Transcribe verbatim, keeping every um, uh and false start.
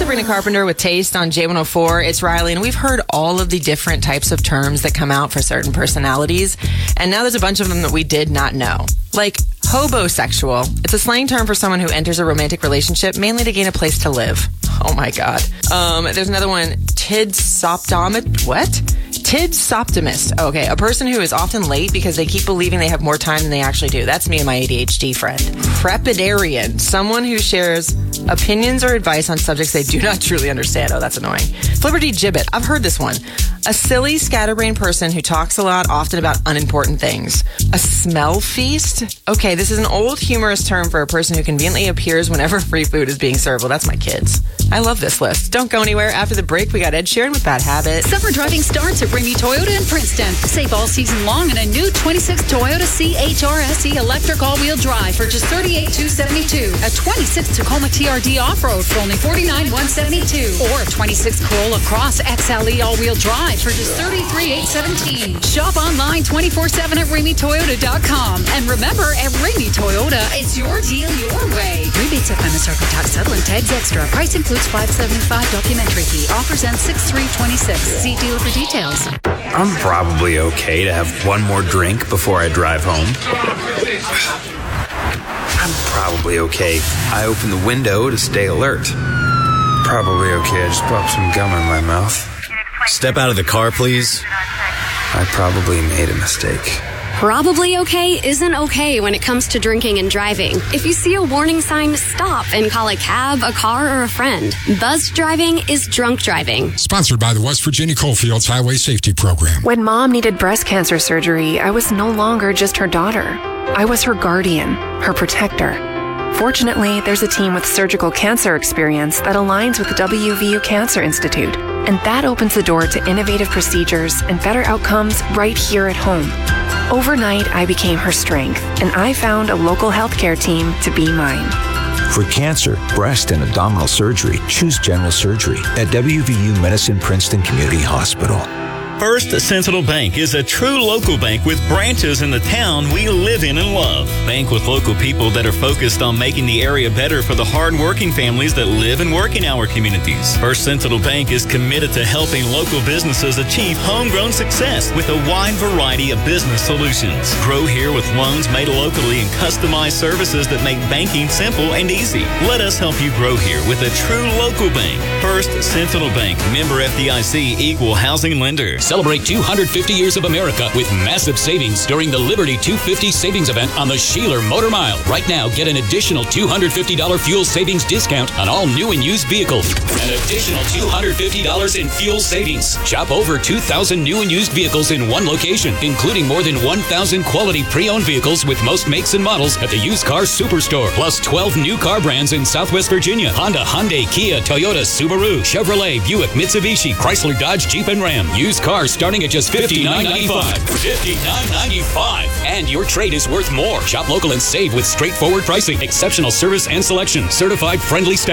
Sabrina Carpenter with Taste on J one oh four. It's Riley, and we've heard all of the different types of terms that come out for certain personalities, and now there's a bunch of them that we did not know. Like hobosexual. It's a slang term for someone who enters a romantic relationship mainly to gain a place to live. Oh my God. Um, there's another one, tidsoptomist. What? Tidsoptimist. Okay, a person who is often late because they keep believing they have more time than they actually do. That's me and my A D H D friend. Crepidarian. Someone who shares opinions or advice on subjects they do not truly understand. Oh, that's annoying. Flipperty gibbet. I've heard this one. A silly, scatterbrained person who talks a lot, often about unimportant things. A smell feast? Okay, this is an old humorous term for a person who conveniently appears whenever free food is being served. Well, that's my kids. I love this list. Don't go anywhere. After the break, we got Ed Sheeran with Bad Habit. Summer driving starts at Ramey Toyota in Princeton. Save all season long in a new twenty-six Toyota C H R S E electric all-wheel drive for just thirty-eight thousand two hundred seventy-two dollars. A twenty-six Tacoma T R D off-road for only forty-nine thousand one hundred seventy-two dollars. Or a twenty-six Corolla Cross X L E all-wheel drive for just thirty-three thousand eight hundred seventeen dollars. Shop online twenty-four seven at ramey toyota dot com. And remember, at Ramey Toyota, it's your deal your way. Rebates at M S R P tax settlement tags extra. Price includes five dollars and seventy-five cents documentary fee. Offers end six three twenty-six. See dealer for details. I'm probably okay to have one more drink before I drive home. I'm probably okay. I open the window to stay alert. Probably okay. I just popped some gum in my mouth. Step out of the car, please. I probably made a mistake. Probably okay isn't okay when it comes to drinking and driving. If you see a warning sign, stop and call a cab, a car, or a friend. Buzzed driving is drunk driving. Sponsored by the West Virginia Coalfields Highway Safety Program. When Mom needed breast cancer surgery, I was no longer just her daughter. I was her guardian, her protector. Fortunately, there's a team with surgical cancer experience that aligns with the W V U Cancer Institute, and that opens the door to innovative procedures and better outcomes right here at home. Overnight, I became her strength, and I found a local healthcare team to be mine. For cancer, breast, and abdominal surgery, choose General Surgery at W V U Medicine Princeton Community Hospital. First Sentinel Bank is a true local bank with branches in the town we live in and love. Bank with local people that are focused on making the area better for the hard-working families that live and work in our communities. First Sentinel Bank is committed to helping local businesses achieve homegrown success with a wide variety of business solutions. Grow here with loans made locally and customized services that make banking simple and easy. Let us help you grow here with a true local bank. First Sentinel Bank, member F D I C, equal housing lender. Celebrate two hundred fifty years of America with massive savings during the Liberty two fifty savings event on the Sheeler Motor Mile. Right now, get an additional two hundred fifty dollars fuel savings discount on all new and used vehicles. An additional two hundred fifty dollars in fuel savings. Shop over two thousand new and used vehicles in one location, including more than one thousand quality pre-owned vehicles with most makes and models at the Used Car Superstore. Plus twelve new car brands in Southwest Virginia. Honda, Hyundai, Kia, Toyota, Subaru, Chevrolet, Buick, Mitsubishi, Chrysler, Dodge, Jeep, and Ram. Used cars starting at just fifty-nine ninety-five. fifty-nine ninety-five. And your trade is worth more. Shop local and save with straightforward pricing, exceptional service and selection, certified friendly staff.